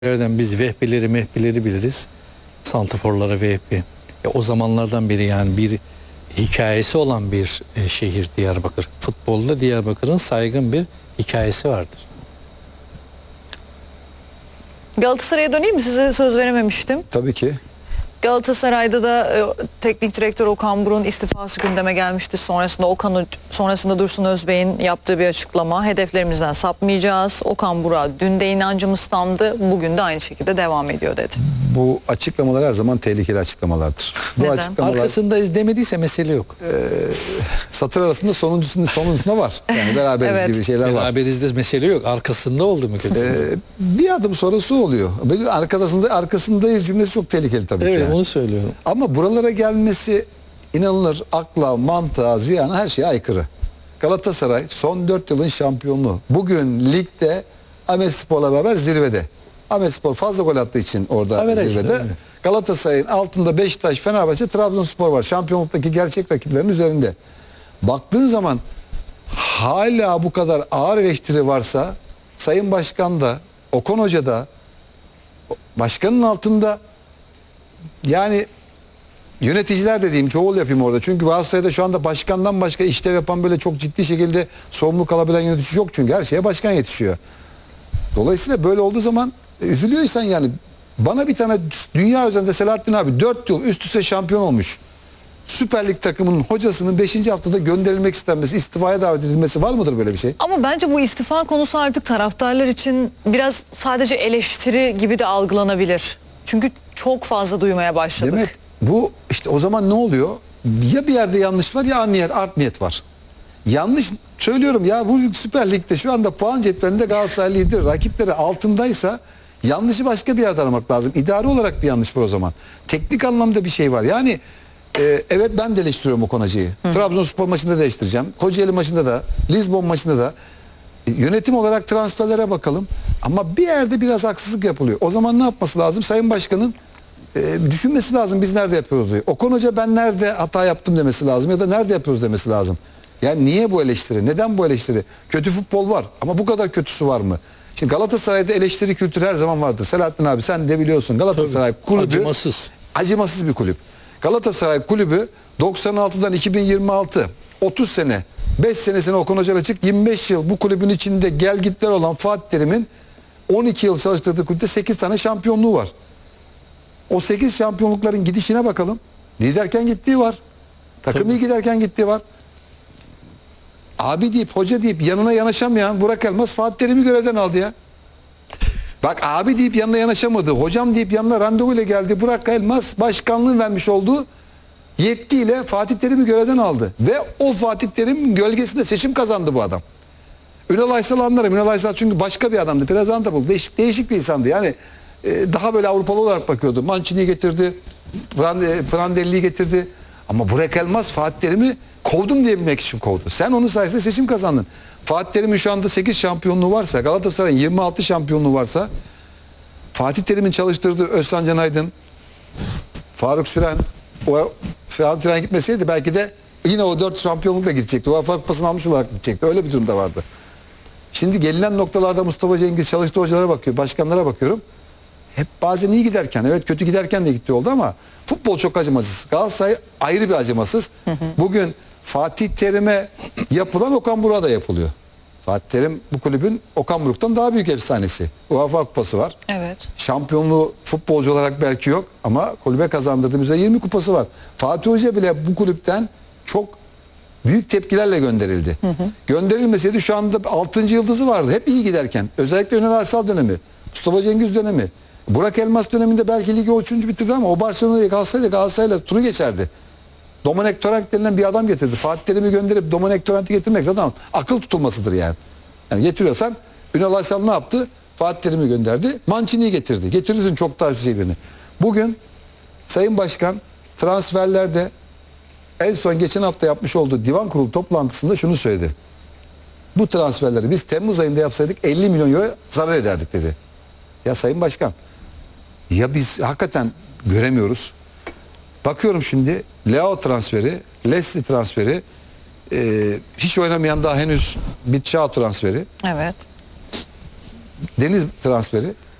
Nereden biz Vehbileri biliriz. Santraforlara Vehbi. O zamanlardan beri yani bir hikayesi olan bir şehir Diyarbakır. Futbolda Diyarbakır'ın saygın bir hikayesi vardır. Galatasaray'a döneyim mi? Size söz verememiştim. Tabii ki. Galatasaray'da da teknik direktör Okan Buruk'un istifası gündeme gelmişti. Sonrasında Dursun Özbey'in yaptığı bir açıklama. Hedeflerimizden sapmayacağız. Okan Buruk'a dün de inancımız tamdı. Bugün de aynı şekilde devam ediyor dedi. Bu açıklamalar her zaman tehlikeli açıklamalardır. Bu Neden? açıklamalar Arkasındayız demediyse mesele yok. satır arasında sonuncusunda var. Yani beraberiz Evet. gibi şeyler var. Beraberizde mesele yok. Arkasında oldu mu kötü? Bir adım sonrası oluyor. Böyle arkasındayız cümlesi çok tehlikeli tabii ki. Evet, yani. onu söylüyorum. Ama buralara gelmesi inanılır akla, mantığa, ziyana her şeye aykırı. Galatasaray son 4 yılın şampiyonluğu. Bugün ligde Ahmetspor'la beraber zirvede. Ahmetspor fazla gol attığı için orada Averaj, zirvede. evet. Galatasaray'ın altında Beşiktaş, Fenerbahçe, Trabzonspor var. Şampiyonluktaki gerçek rakiplerin üzerinde. Baktığın zaman hala bu kadar ağır eleştiri varsa Sayın Başkan da, Okan Hoca da, başkanın altında yani yöneticiler dediğim çoğul yapayım orada. Çünkü Galatasaray'da şu anda başkandan başka işlev yapan böyle çok ciddi şekilde sorumluluk alabilen yönetici yok. Çünkü her şeye başkan yetişiyor. Dolayısıyla böyle olduğu zaman üzülüyorsan yani bana bir tane dünya üzerinde Selahattin abi 4 yıl üst üste şampiyon olmuş. Süper Lig takımının hocasının 5. haftada gönderilmek istenmesi, istifaya davet edilmesi var mıdır böyle bir şey? Ama bence bu istifa konusu artık taraftarlar için biraz sadece eleştiri gibi de algılanabilir. Çünkü çok fazla duymaya başladık. Demek bu işte o zaman ne oluyor? Ya bir yerde yanlış var ya art niyet var. Yanlış söylüyorum ya bu Süper Lig'de şu anda puan cetvelinde Galatasaray lideri, rakipleri altındaysa yanlışı başka bir yerde aramak lazım. İdari olarak bir yanlış var o zaman. Teknik anlamda bir şey var. Yani evet ben de eleştiriyorum Okan Hoca'yı. Trabzonspor maçında da eleştireceğim. Kocaeli maçında da, Lizbon maçında da. Yönetim olarak transferlere bakalım. Ama bir yerde biraz haksızlık yapılıyor. O zaman ne yapması lazım? Sayın Başkan'ın düşünmesi lazım biz nerede yapıyoruz diye. Okan Hoca ben nerede hata yaptım demesi lazım ya da nerede yapıyoruz demesi lazım. Yani niye bu eleştiri? Neden bu eleştiri? Kötü futbol var ama bu kadar kötüsü var mı? Şimdi Galatasaray'da eleştiri kültürü her zaman vardır. Selahattin abi sen de biliyorsun Galatasaray kulübü acımasız bir kulüp. Galatasaray kulübü 96'dan 2026 30 sene 5 senesine Okan Hoca'yla çık 25 yıl bu kulübün içinde gelgitler olan Fatih Terim'in 12 yıl çalıştırdığı kulüpte 8 tane şampiyonluğu var. O 8 şampiyonlukların gidişine bakalım. Liderken gittiği var. Takım iyi giderken gittiği var. Abi deyip hoca deyip yanına yanaşamayan Burak Elmas Fatih Terim'i görevden aldı ya. Bak abi deyip yanına yanaşamadı. Hocam deyip yanına randevuyla geldi. Burak Elmas başkanlığın vermiş olduğu yetkiyle Fatih Terim'i görevden aldı. Ve o Fatih Terim'in gölgesinde seçim kazandı bu adam. Ünal Aysal'ı anlarım. Ünal Aysal çünkü başka bir adamdı. Presentable. Değişik bir insandı. Yani daha böyle Avrupalı olarak bakıyordu. Mancini'yi getirdi. Prandelli'yi getirdi. Ama Burak Elmas Fatih Terim'i kovdum diyebilmek için kovdu. Sen onun sayesinde seçim kazandın. Fatih Terim'in şu anda 8 şampiyonluğu varsa, Galatasaray'ın 26 şampiyonluğu varsa, Fatih Terim'in çalıştırdığı Özcan Can Aydın, Faruk Süren, o Fatih Terim gitmeseydi belki de yine o 4 şampiyonlukla gidecekti. O UEFA Kupası'nı almış olarak gidecekti. Öyle bir durumda vardı. Şimdi gelinen noktalarda Mustafa Cengiz çalıştığı hocalara bakıyor, başkanlara bakıyorum. Hep bazen iyi giderken, evet kötü giderken de gitti oldu ama futbol çok acımasız. Galatasaray ayrı bir acımasız. Bugün Fatih Terim'e yapılan Okan Buruk'a da yapılıyor. Fatih Terim bu kulübün Okan Buruk'tan daha büyük efsanesi. UEFA Kupası var. Evet. Şampiyonluğu futbolcu olarak belki yok ama kulübe kazandırdığımız 20 kupası var. Fatih Hoca bile bu kulüpten çok büyük tepkilerle gönderildi. Gönderilmeseydi şu anda 6. yıldızı vardı. Hep iyi giderken. Özellikle Ünal Aysal dönemi. Mustafa Cengiz dönemi. Burak Elmas döneminde belki ligi 3. bitirdi ama o Barcelona'ya kalsaydı Galatasaray'la turu geçerdi. Domenech Torrent denilen bir adam getirdi. Fatih Terim'i gönderip Domenech Torrent'i getirmek zaten akıl tutulmasıdır yani. Yani getiriyorsan Ünal Aysal ne yaptı? Fatih Terim'i gönderdi. Mancini'yi getirdi. Getirirsin çok daha üst birini. Bugün Sayın Başkan transferlerde en son geçen hafta yapmış olduğu divan kurulu toplantısında şunu söyledi. Bu transferleri biz Temmuz ayında yapsaydık 50 milyon euro zarar ederdik dedi. Ya Sayın Başkan ya biz hakikaten göremiyoruz. Bakıyorum şimdi Leao transferi, Leslie transferi, hiç oynamayan daha henüz bir Çağ transferi, Evet. Deniz transferi.